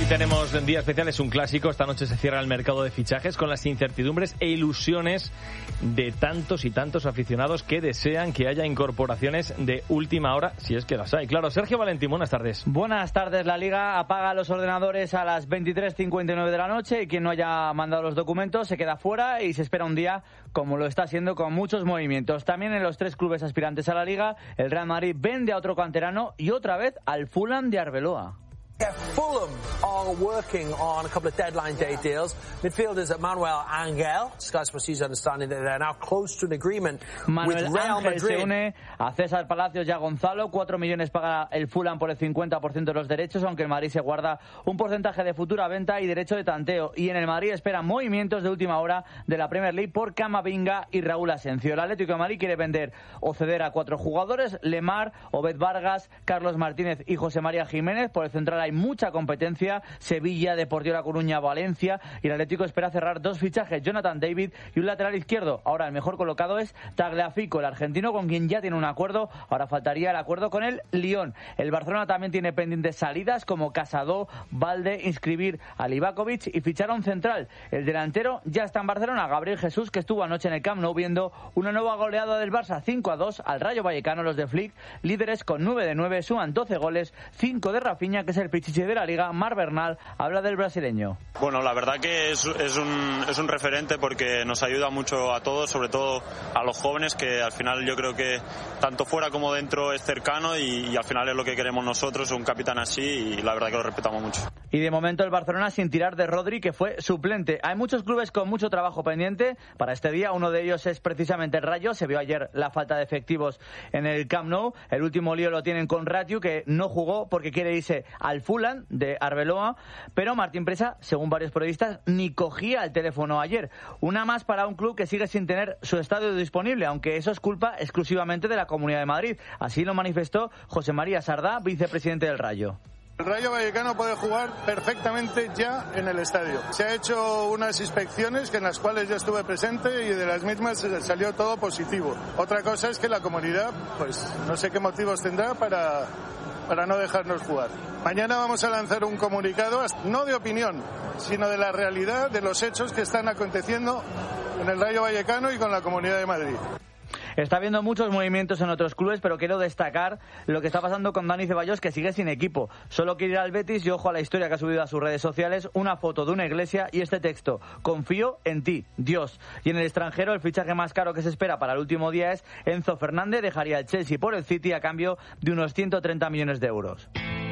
tenemos un día especial, es un clásico. Esta noche se cierra el mercado de fichajes con las incertidumbres e ilusiones de tantos y tantos aficionados que desean que haya incorporaciones de última hora, si es que las hay. Claro, Sergio Valentín, buenas tardes. Buenas tardes. La Liga apaga los ordenadores a las 23:59 de la noche y quien no haya mandado los documentos se queda fuera y se espera un día como lo está haciendo con muchos movimientos. También en los tres clubes aspirantes a la Liga, el Real Madrid vende a otro canterano y otra vez al Fulham de Arbeloa. Fulham are working on a couple of deadline day deals. Midfielders Manuel Angel. Sky Sports News understanding that they're now close to an agreement Manuel with Real Ángel Madrid. Se une a César Palacios y a Gonzalo. 4 millones paga el Fulham por el 50% de los derechos, aunque el Madrid se guarda un porcentaje de futura venta y derecho de tanteo. Y en el Madrid esperan movimientos de última hora de la Premier League por Camavinga y Raúl Asencio. El Atlético de Madrid quiere vender o ceder a 4 jugadores: Lemar, Obed Vargas, Carlos Martínez y José María Jiménez. Por el central hay mucha competencia: Sevilla, Deportivo La Coruña, Valencia. Y el Atlético espera cerrar 2 fichajes: Jonathan David y un lateral izquierdo. Ahora el mejor colocado es Tagliafico, el argentino, con quien ya tiene un acuerdo. Ahora faltaría el acuerdo con el Lyon. El Barcelona también tiene pendientes salidas como Casado, Valde, inscribir a Livakovic y fichar a un central. El delantero ya está en Barcelona, Gabriel Jesús, que estuvo anoche en el Camp Nou viendo una nueva goleada del Barça, 5-2 al Rayo Vallecano. Los de Flick, líderes con 9 de 9, suman 12 goles, 5 de Rafinha, que es el pichichi de la Liga. Mar Bernal habla del brasileño. Bueno, la verdad que es un referente porque nos ayuda mucho a todos, sobre todo a los jóvenes, que al final yo creo que tanto fuera como dentro es cercano y al final es lo que queremos nosotros, un capitán así, y la verdad que lo respetamos mucho. Y de momento el Barcelona sin tirar de Rodri, que fue suplente. Hay muchos clubes con mucho trabajo pendiente para este día. Uno de ellos es precisamente el Rayo. Se vio ayer la falta de efectivos en el Camp Nou. El último lío lo tienen con Ratiu, que no jugó porque quiere irse al Fulham de Arbeloa. Pero Martín Presa, según varios periodistas, ni cogía el teléfono ayer. Una más para un club que sigue sin tener su estadio disponible, aunque eso es culpa exclusivamente de la Comunidad de Madrid. Así lo manifestó José María Sardá, vicepresidente del Rayo. El Rayo Vallecano puede jugar perfectamente ya en el estadio. Se ha hecho unas inspecciones en las cuales yo estuve presente y de las mismas salió todo positivo. Otra cosa es que la comunidad, pues no sé qué motivos tendrá para no dejarnos jugar. Mañana vamos a lanzar un comunicado, no de opinión, sino de la realidad, de los hechos que están aconteciendo en el Rayo Vallecano y con la Comunidad de Madrid. Está habiendo muchos movimientos en otros clubes, pero quiero destacar lo que está pasando con Dani Ceballos, que sigue sin equipo. Solo quiere ir al Betis y ojo a la historia que ha subido a sus redes sociales, una foto de una iglesia y este texto: confío en ti, Dios. Y en el extranjero, el fichaje más caro que se espera para el último día es Enzo Fernández. Dejaría el Chelsea por el City a cambio de unos 130 millones de euros.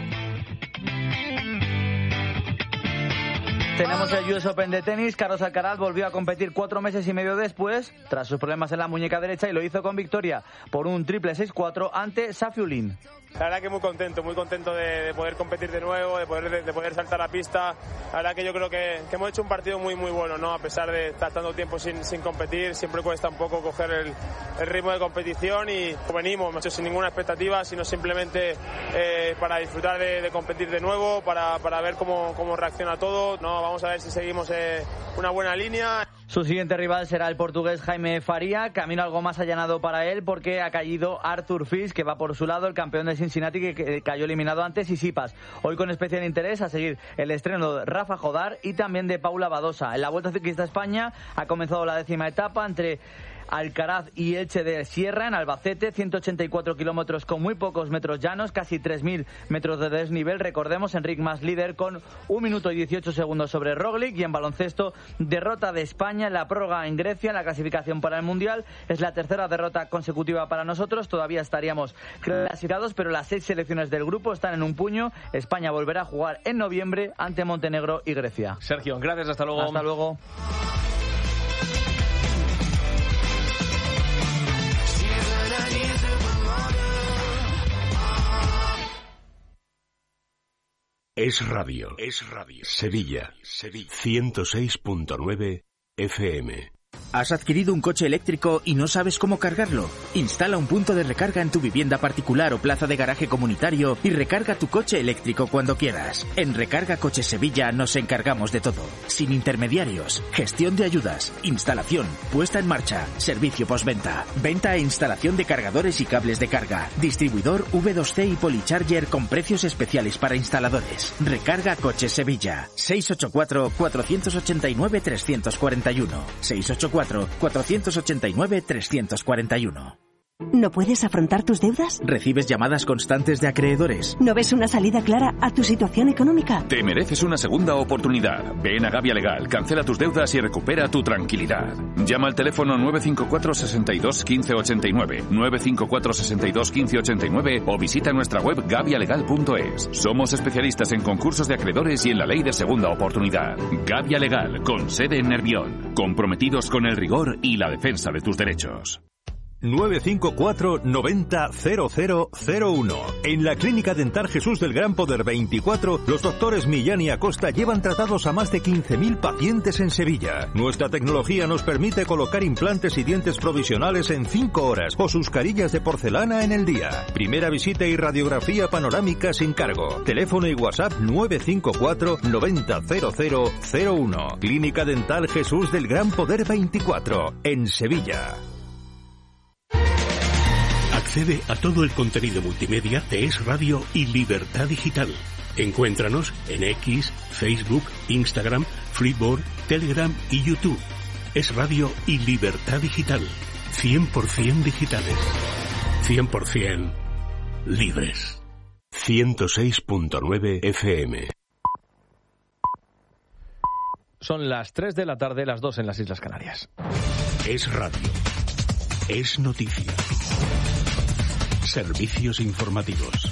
Tenemos el US Open de tenis. Carlos Alcaraz volvió a competir 4 meses y medio después, tras sus problemas en la muñeca derecha, y lo hizo con victoria por un triple 6-4 ante Safiullin. La verdad que muy contento de poder competir de nuevo, de poder saltar la pista. La verdad que yo creo que hemos hecho un partido muy bueno, ¿no? A pesar de estar tanto tiempo sin competir, siempre cuesta un poco coger el ritmo de competición y venimos sin ninguna expectativa, sino simplemente para disfrutar de competir de nuevo, para ver cómo reacciona todo, ¿no? Vamos a ver si seguimos una buena línea. Su siguiente rival será el portugués Jaime Faría, camino algo más allanado para él porque ha caído Arthur Fils, que va por su lado, el campeón de Cincinnati, que cayó eliminado ante Tsitsipas. Hoy con especial interés a seguir el estreno de Rafa Jodar y también de Paula Badosa. En la Vuelta Ciclista a España ha comenzado la 10ª etapa entre Alcaraz y Elche de Sierra en Albacete, 184 kilómetros con muy pocos metros llanos, casi 3.000 metros de desnivel. Recordemos, Enric Mas líder con 1 minuto y 18 segundos sobre Roglic. Y en baloncesto, derrota de España en la prórroga en Grecia en la clasificación para el Mundial. Es la tercera derrota consecutiva para nosotros. Todavía estaríamos clasificados, pero las 6 selecciones del grupo están en un puño. España volverá a jugar en noviembre ante Montenegro y Grecia. Sergio, gracias, hasta luego. Hasta luego. Es radio. Sevilla. 106.9 FM. ¿Has adquirido un coche eléctrico y no sabes cómo cargarlo? Instala un punto de recarga en tu vivienda particular o plaza de garaje comunitario y recarga tu coche eléctrico cuando quieras. En Recarga Coches Sevilla nos encargamos de todo. Sin intermediarios, gestión de ayudas, instalación, puesta en marcha, servicio postventa, venta e instalación de cargadores y cables de carga, distribuidor V2C y Policharger con precios especiales para instaladores. Recarga Coches Sevilla. 684-489-341. 684-489-341. ¿No puedes afrontar tus deudas? ¿Recibes llamadas constantes de acreedores? ¿No ves una salida clara a tu situación económica? Te mereces una segunda oportunidad. Ven a Gavia Legal, cancela tus deudas y recupera tu tranquilidad. Llama al teléfono 954 62 15 89, 954 62 15 89 o visita nuestra web gavialegal.es. Somos especialistas en concursos de acreedores y en la ley de segunda oportunidad. Gavia Legal, con sede en Nervión. Comprometidos con el rigor y la defensa de tus derechos. 954 90 0001. En la Clínica Dental Jesús del Gran Poder 24, los doctores Millán y Acosta llevan tratados a más de 15.000 pacientes en Sevilla. Nuestra tecnología nos permite colocar implantes y dientes provisionales en 5 horas o sus carillas de porcelana en el día. Primera visita y radiografía panorámica sin cargo. Teléfono y WhatsApp 954 90 0001. Clínica Dental Jesús del Gran Poder 24, en Sevilla. Accede a todo el contenido multimedia de Es Radio y Libertad Digital. Encuéntranos en X, Facebook, Instagram, Freeboard, Telegram y YouTube. Es Radio y Libertad Digital. 100% digitales. 100% libres. 106.9 FM. Son las 3 de la tarde, las 2 en las Islas Canarias. Es Radio. Es noticia. Servicios informativos.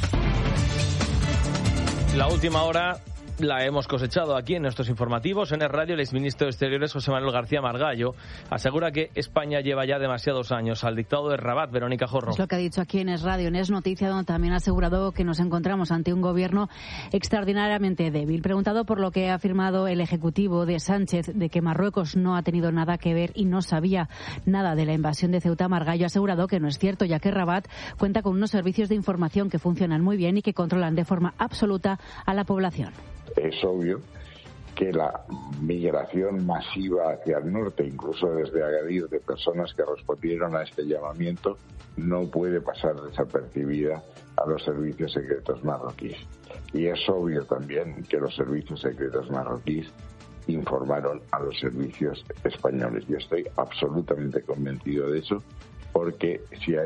La última hora la hemos cosechado aquí en nuestros informativos. En el radio, el exministro de Exteriores, José Manuel García Margallo, asegura que España lleva ya demasiados años al dictado de Rabat. Verónica Jorro. Es lo que ha dicho aquí en Es Radio, en Es Noticia, donde también ha asegurado que nos encontramos ante un gobierno extraordinariamente débil. Preguntado por lo que ha afirmado el Ejecutivo de Sánchez, de que Marruecos no ha tenido nada que ver y no sabía nada de la invasión de Ceuta, Margallo ha asegurado que no es cierto, ya que Rabat cuenta con unos servicios de información que funcionan muy bien y que controlan de forma absoluta a la población. Es obvio que la migración masiva hacia el norte, incluso desde Agadir, de personas que respondieron a este llamamiento, no puede pasar desapercibida a los servicios secretos marroquíes. Y es obvio también que los servicios secretos marroquíes informaron a los servicios españoles. Yo estoy absolutamente convencido de eso, porque si a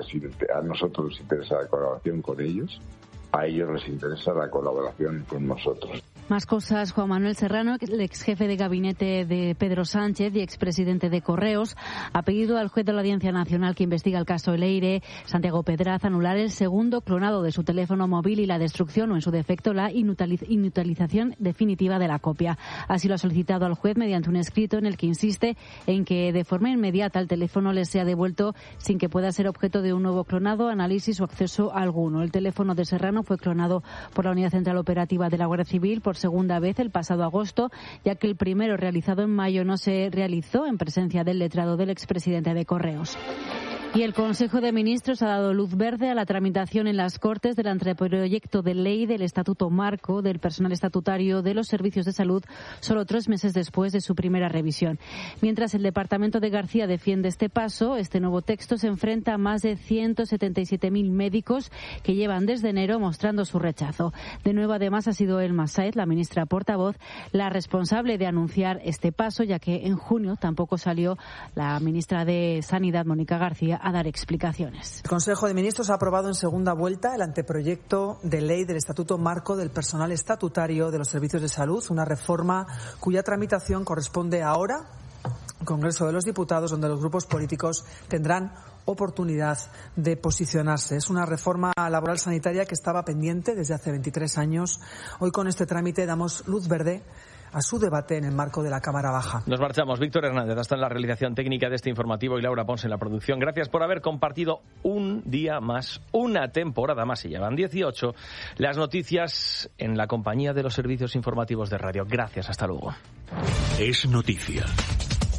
nosotros les interesa la colaboración con ellos, a ellos les interesa la colaboración con nosotros. Más cosas. Juan Manuel Serrano, el ex jefe de gabinete de Pedro Sánchez y expresidente de Correos, ha pedido al juez de la Audiencia Nacional que investiga el caso Leire, Santiago Pedraz, anular el segundo clonado de su teléfono móvil y la destrucción o, en su defecto, la inutilización definitiva de la copia. Así lo ha solicitado al juez mediante un escrito en el que insiste en que de forma inmediata el teléfono le sea devuelto sin que pueda ser objeto de un nuevo clonado, análisis o acceso alguno. El teléfono de Serrano fue clonado por la Unidad Central Operativa de la Guardia Civil por segunda vez el pasado agosto, ya que el primero, realizado en mayo, no se realizó en presencia del letrado del expresidente de Correos. Y el Consejo de Ministros ha dado luz verde a la tramitación en las Cortes del anteproyecto de ley del Estatuto Marco del personal estatutario de los servicios de salud, solo 3 meses después de su primera revisión. Mientras el Departamento de García defiende este paso, este nuevo texto se enfrenta a más de 177.000 médicos que llevan desde enero mostrando su rechazo. De nuevo, además, ha sido Elma Saez, la ministra portavoz, la responsable de anunciar este paso, ya que en junio tampoco salió la ministra de Sanidad, Mónica García, a dar explicaciones. El Consejo de Ministros ha aprobado en segunda vuelta el anteproyecto de ley del Estatuto Marco del personal estatutario de los servicios de salud, una reforma cuya tramitación corresponde ahora al Congreso de los Diputados, donde los grupos políticos tendrán oportunidad de posicionarse. Es una reforma laboral sanitaria que estaba pendiente desde hace 23 años. Hoy, con este trámite, damos luz verde a su debate en el marco de la Cámara Baja. Nos marchamos. Víctor Hernández está en la realización técnica de este informativo y Laura Pons en la producción. Gracias por haber compartido un día más, una temporada más, se llevan 18, las noticias en la compañía de los servicios informativos de radio. Gracias, hasta luego. Es noticia.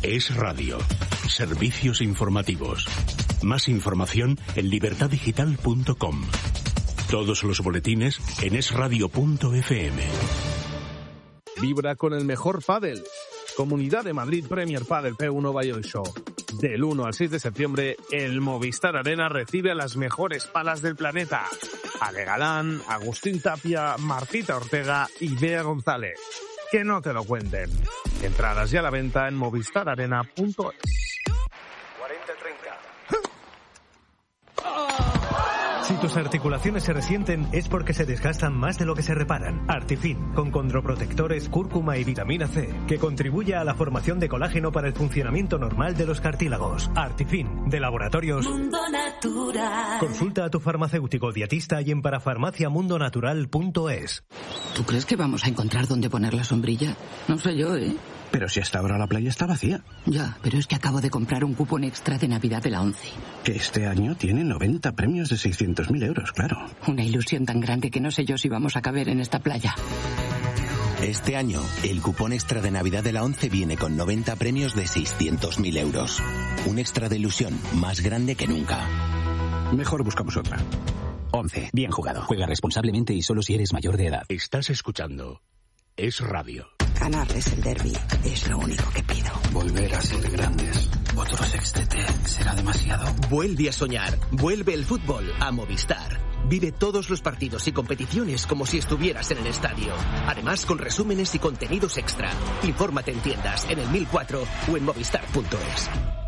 Es Radio. Servicios informativos. Más información en libertaddigital.com. Todos los boletines en esradio.fm. Vibra con el mejor pádel. Comunidad de Madrid Premier Padel P1 Bayo Show. Del 1 al 6 de septiembre, el Movistar Arena recibe a las mejores palas del planeta. Ale Galán, Agustín Tapia, Marcita Ortega y Bea González. Que no te lo cuenten. Entradas ya a la venta en movistararena.es. 40-30. Si tus articulaciones se resienten es porque se desgastan más de lo que se reparan. Artifin, con condroprotectores, cúrcuma y vitamina C, que contribuye a la formación de colágeno para el funcionamiento normal de los cartílagos. Artifin, de Laboratorios Mundo Natural. Consulta a tu farmacéutico dietista y en parafarmaciamundonatural.es. ¿Tú crees que vamos a encontrar dónde poner la sombrilla? No sé yo, ¿eh? Pero si hasta ahora la playa está vacía. Ya, pero es que acabo de comprar un cupón extra de Navidad de la ONCE. Que este año tiene 90 premios de 600.000 euros, claro. Una ilusión tan grande que no sé yo si vamos a caber en esta playa. Este año, el cupón extra de Navidad de la ONCE viene con 90 premios de 600.000 euros. Un extra de ilusión más grande que nunca. Mejor buscamos otra. ONCE. Bien jugado. Juega responsablemente y solo si eres mayor de edad. Estás escuchando Es Radio. Ganarles el derbi es lo único que pido. Volver a ser grandes. Otro sextete será demasiado. Vuelve a soñar. Vuelve el fútbol a Movistar. Vive todos los partidos y competiciones como si estuvieras en el estadio. Además, con resúmenes y contenidos extra. Infórmate en tiendas, en el 1004 o en movistar.es.